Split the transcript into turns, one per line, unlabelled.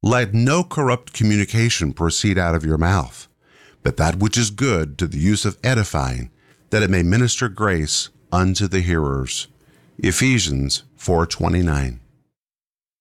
Let no corrupt communication proceed out of your mouth, but that which is good to the use of edifying, that it may minister grace unto the hearers. Ephesians 4:29.